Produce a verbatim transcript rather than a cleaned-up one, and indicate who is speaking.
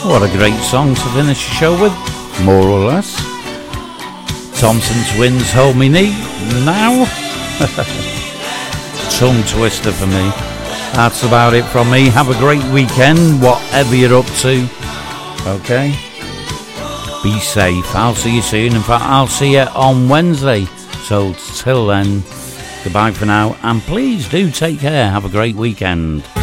Speaker 1: What a great song to finish the show with, more or less. Thompson Twins, Hold Me Knee, now. Tongue twister for me. That's about it from me. Have a great weekend, whatever you're up to. Okay? Be safe. I'll see you soon. In fact, I'll see you on Wednesday. So till then, goodbye for now. And please do take care. Have a great weekend.